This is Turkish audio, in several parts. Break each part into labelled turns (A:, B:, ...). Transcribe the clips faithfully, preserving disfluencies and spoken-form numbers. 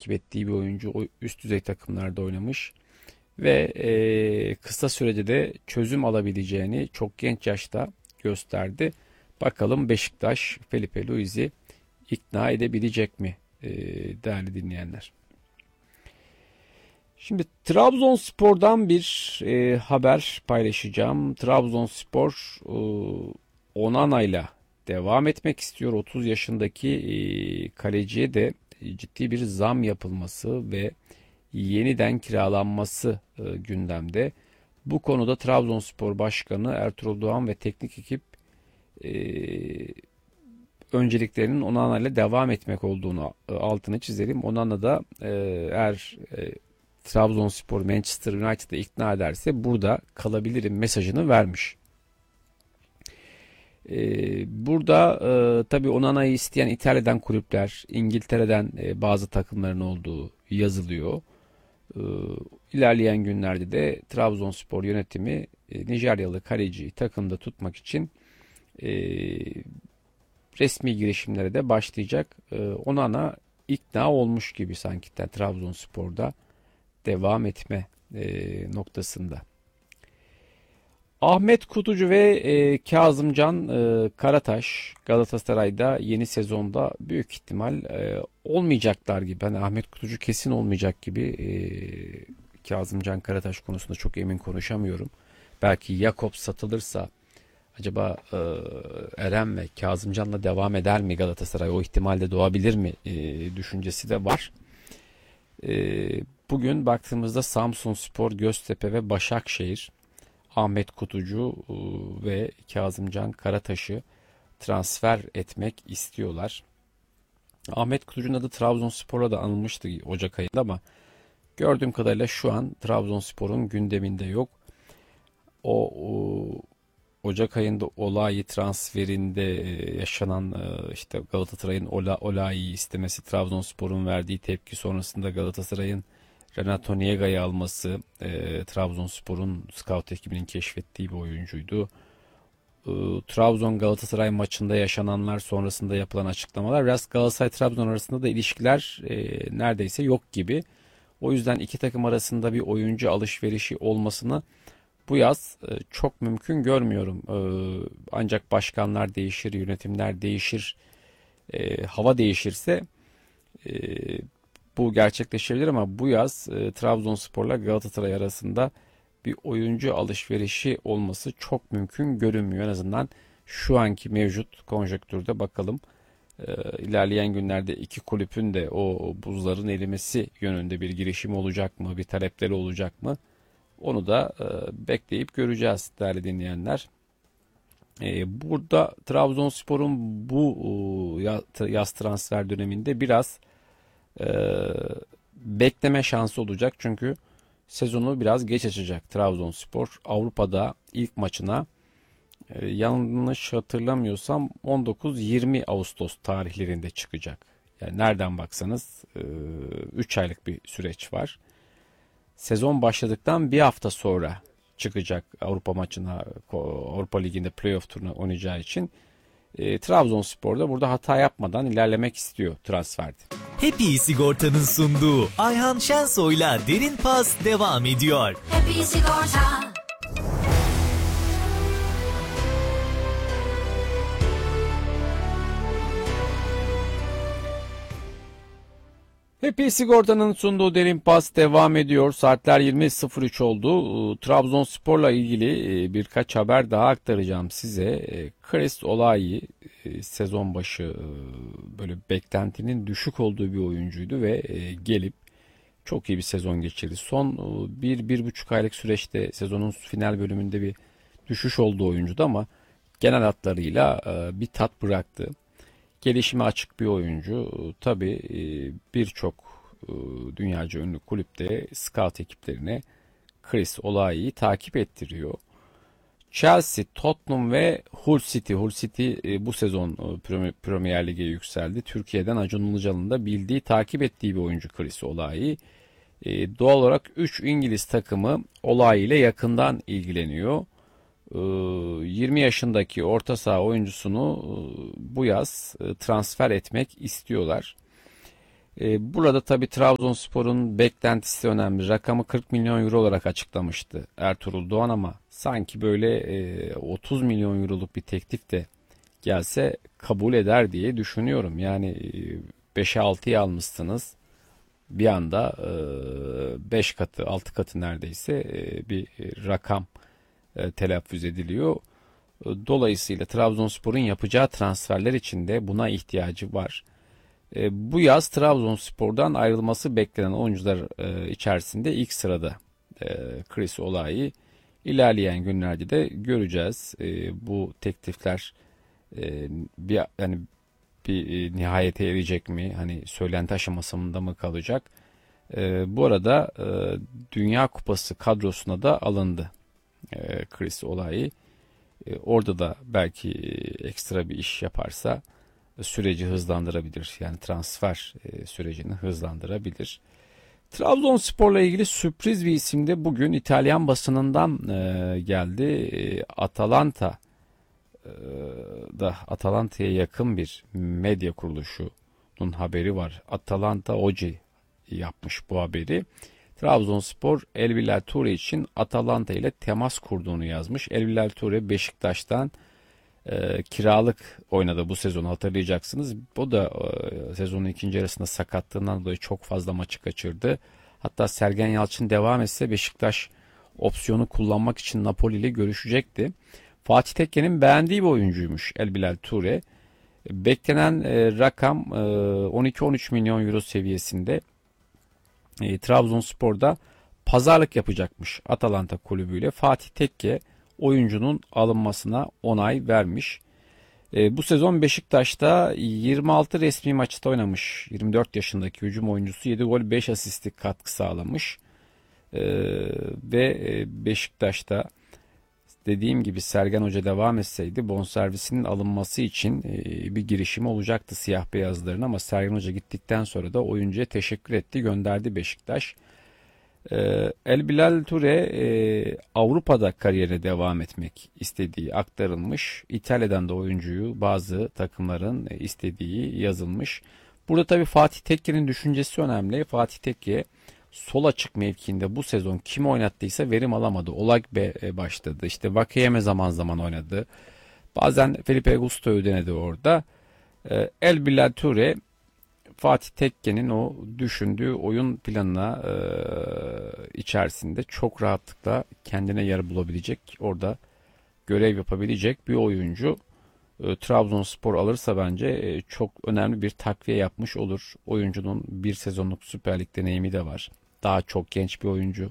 A: takip ettiği bir oyuncu. O üst düzey takımlarda oynamış. Ve e, kısa sürede de çözüm alabileceğini çok genç yaşta gösterdi. Bakalım Beşiktaş Felipe Luiz'i ikna edebilecek mi e, değerli dinleyenler? Şimdi Trabzonspor'dan bir e, haber paylaşacağım. Trabzonspor e, Onana ile devam etmek istiyor. otuz yaşındaki e, kaleciye de ciddi bir zam yapılması ve yeniden kiralanması e, gündemde. Bu konuda Trabzonspor Başkanı Ertuğrul Doğan ve teknik ekip e, önceliklerinin Onana ile devam etmek olduğunu e, altını çizelim. Onana da e, eğer e, Trabzonspor Manchester United'ı ikna ederse burada kalabilirim mesajını vermiş. Ee, burada e, tabii Onana'yı isteyen İtalya'dan kulüpler, İngiltere'den e, bazı takımların olduğu yazılıyor. Ee, ilerleyen günlerde de Trabzonspor yönetimi e, Nijeryalı kaleciyi takımda tutmak için e, resmi girişimlere de başlayacak. E, Onana ikna olmuş gibi sanki de Trabzonspor'da devam etme e, noktasında. Ahmet Kutucu ve e, Kazımcan e, Karataş Galatasaray'da yeni sezonda büyük ihtimal e, olmayacaklar gibi. Hani Ahmet Kutucu kesin olmayacak gibi. E, Kazımcan Karataş konusunda çok emin konuşamıyorum. Belki Yakup satılırsa acaba e, Eren ve Kazımcan'la devam eder mi Galatasaray? O ihtimalde doğabilir mi e, düşüncesi de var. E, bugün baktığımızda Samsunspor, Göztepe ve Başakşehir Ahmet Kutucu ve Kazımcan Karataş'ı transfer etmek istiyorlar. Ahmet Kutucu'nun adı Trabzonspor'a da anılmıştı Ocak ayında ama gördüğüm kadarıyla şu an Trabzonspor'un gündeminde yok. O, o Ocak ayında Olayi transferinde yaşanan işte Galatasaray'ın Ola, Olayi'yi istemesi, Trabzonspor'un verdiği tepki sonrasında Galatasaray'ın Renato Niega'yı alması, e, Trabzonspor'un scout ekibinin keşfettiği bir oyuncuydu. E, Trabzon Galatasaray maçında yaşananlar sonrasında yapılan açıklamalar biraz Galatasaray-Trabzon arasında da ilişkiler e, neredeyse yok gibi. O yüzden iki takım arasında bir oyuncu alışverişi olmasını bu yaz e, çok mümkün görmüyorum. E, ancak başkanlar değişir, yönetimler değişir, e, hava değişirse e, bu gerçekleşebilir ama bu yaz e, Trabzonspor'la Galatasaray arasında bir oyuncu alışverişi olması çok mümkün görünmüyor. En azından şu anki mevcut konjonktürde bakalım. E, ilerleyen günlerde iki kulüpün de o buzların erimesi yönünde bir girişim olacak mı, bir talepleri olacak mı? Onu da e, bekleyip göreceğiz değerli dinleyenler. E, burada Trabzonspor'un bu e, yaz transfer döneminde biraz Ee, bekleme şansı olacak çünkü sezonu biraz geç açacak Trabzonspor. Avrupa'da ilk maçına e, yanlış hatırlamıyorsam on dokuz yirmi Ağustos tarihlerinde çıkacak. Yani nereden baksanız e, üç aylık bir süreç var. Sezon başladıktan bir hafta sonra çıkacak Avrupa maçına, Avrupa Ligi'nde playoff turunu oynayacağı için e, Trabzonspor da burada hata yapmadan ilerlemek istiyor transferde.
B: Happy Sigorta'nın sunduğu Ayhan Şensoy'la Derin Pas devam ediyor. Happy Sigorta.
A: Happy Sigorta'nın sunduğu Derin Pas devam ediyor. Saatler yirmi sıfır üç oldu. Trabzonspor'la ilgili birkaç haber daha aktaracağım size. Chris Olayi sezon başı böyle beklentinin düşük olduğu bir oyuncuydu ve gelip çok iyi bir sezon geçirdi. Son bir, bir buçuk aylık süreçte sezonun final bölümünde bir düşüş olduğu oyuncuydu ama genel hatlarıyla bir tat bıraktı. Gelişime açık bir oyuncu. Tabii birçok dünyaca ünlü kulüpte scout ekiplerine Chris Olayi'yi takip ettiriyor. Chelsea, Tottenham ve Hull City. Hull City bu sezon Premier Lig'e yükseldi. Türkiye'den Acun Ilıcalı'nın da bildiği, takip ettiği bir oyuncu Chris Olayi. Doğal olarak üç İngiliz takımı Olayi ile yakından ilgileniyor. yirmi yaşındaki orta saha oyuncusunu bu yaz transfer etmek istiyorlar. E, burada tabii Trabzonspor'un beklentisi önemli. Rakamı kırk milyon euro olarak açıklamıştı Ertuğrul Doğan ama sanki böyle e, otuz milyon euroluk bir teklif de gelse kabul eder diye düşünüyorum. Yani e, beşe altıya almışsınız. Bir anda beş katı altı katı neredeyse e, bir rakam e, telaffuz ediliyor. Dolayısıyla Trabzonspor'un yapacağı transferler için de buna ihtiyacı var. E, bu yaz Trabzonspor'dan ayrılması beklenen oyuncular e, içerisinde ilk sırada e, Chris Olayi. İlerleyen günlerde de göreceğiz. E, bu teklifler e, bir yani bir e, nihayete erecek mi? Hani söylenti aşamasında mı kalacak? E, bu arada e, Dünya Kupası kadrosuna da alındı e, Chris Olayi. E, orada da belki e, ekstra bir iş yaparsa e, süreci hızlandırabilir. Yani transfer e, sürecini hızlandırabilir. Trabzonspor'la ilgili sürpriz bir isim de bugün İtalyan basınından e, geldi. E, Atalanta e, da Atalanta'ya yakın bir medya kuruluşunun haberi var. Atalanta Oji yapmış bu haberi. Trabzonspor Elbilal Toure için Atalanta ile temas kurduğunu yazmış. Elbilal Toure Beşiktaş'tan e, kiralık oynadı bu sezonu, hatırlayacaksınız. O da e, sezonun ikinci yarısında sakatlığından dolayı çok fazla maçı kaçırdı. Hatta Sergen Yalçın devam etse Beşiktaş opsiyonu kullanmak için Napoli ile görüşecekti. Fatih Tekke'nin beğendiği bir oyuncuymuş Elbilal Toure. Beklenen e, rakam e, on iki on üç milyon euro seviyesinde. E, Trabzonspor'da pazarlık yapacakmış Atalanta kulübüyle. Fatih Tekke oyuncunun alınmasına onay vermiş. E, bu sezon Beşiktaş'ta yirmi altı resmi maçta oynamış. yirmi dört yaşındaki hücum oyuncusu yedi gol beş asistlik katkı sağlamış. E, ve e, Beşiktaş'ta dediğim gibi Sergen Hoca devam etseydi bonservisinin alınması için e, bir girişimi olacaktı siyah beyazların ama Sergen Hoca gittikten sonra da oyuncuya teşekkür etti, gönderdi Beşiktaş. E, Elbilal Toure e, Avrupa'da kariyerine devam etmek istediği aktarılmış. İtalya'dan da oyuncuyu bazı takımların istediği yazılmış. Burada tabii Fatih Tekke'nin düşüncesi önemli. Fatih Tekke sol açık mevkiinde bu sezon kim oynattıysa verim alamadı. Olagbe başladı. İşte Vakayeme zaman zaman oynadı. Bazen Felipe Gusto'yu denedi orada. Elbilal Toure Fatih Tekke'nin o düşündüğü oyun planına e, içerisinde çok rahatlıkla kendine yer bulabilecek, orada görev yapabilecek bir oyuncu. E, Trabzonspor alırsa bence e, çok önemli bir takviye yapmış olur. Oyuncunun bir sezonluk Süper Lig deneyimi de var. Daha çok genç bir oyuncu.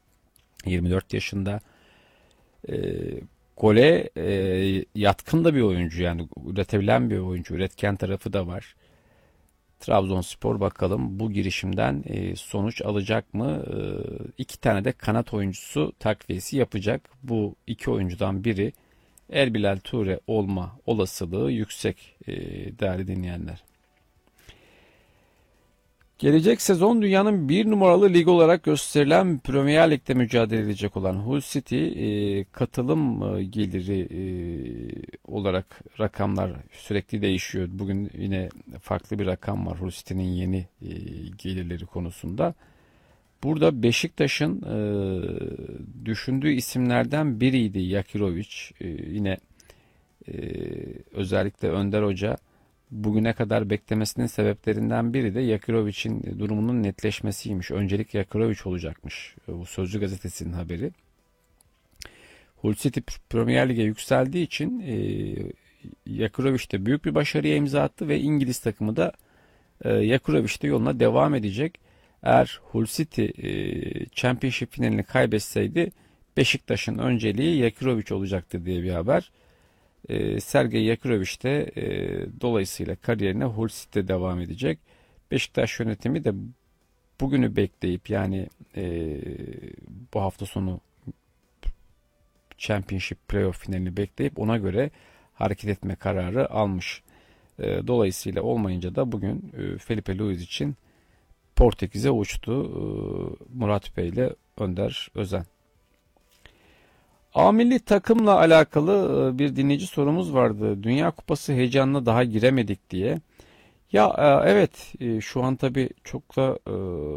A: yirmi dört yaşında. E, gole e, yatkın da bir oyuncu, yani üretebilen bir oyuncu. Üretken tarafı da var. Trabzonspor bakalım bu girişimden e, sonuç alacak mı? E, iki tane de kanat oyuncusu takviyesi yapacak. Bu iki oyuncudan biri Elbilal Toure olma olasılığı yüksek e, değerli dinleyenler. Gelecek sezon dünyanın bir numaralı lig olarak gösterilen Premier Lig'de mücadele edecek olan Hull City e, katılım e, geliri e, olarak rakamlar sürekli değişiyor. Bugün yine farklı bir rakam var Hull City'nin yeni e, gelirleri konusunda. Burada Beşiktaş'ın e, düşündüğü isimlerden biriydi Yakirovic. E, yine e, özellikle Önder Hoca bugüne kadar beklemesinin sebeplerinden biri de Yakirovic'in durumunun netleşmesiymiş. Öncelik Yakirovic olacakmış. Bu Sözcü gazetesinin haberi. Hull City Premier Lig'e yükseldiği için e, Yakirovic de büyük bir başarıya imza attı ve İngiliz takımı da e, Yakirovic de yoluna devam edecek. Eğer Hull City e, Championship finalini kaybetseydi Beşiktaş'ın önceliği Yakirovic olacaktı diye bir haber. E, Sergey Yakirovic de e, dolayısıyla kariyerine Hull City'de devam edecek. Beşiktaş yönetimi de bugünü bekleyip, yani e, bu hafta sonu Championship Playoff finalini bekleyip ona göre hareket etme kararı almış. E, dolayısıyla olmayınca da bugün e, Felipe Luiz için Portekiz'e uçtu e, Murat Bey ile Önder Özen. A milli takımla alakalı bir dinleyici sorumuz vardı. Dünya Kupası heyecanına daha giremedik diye. Ya e, evet, e, şu an tabii çok da e,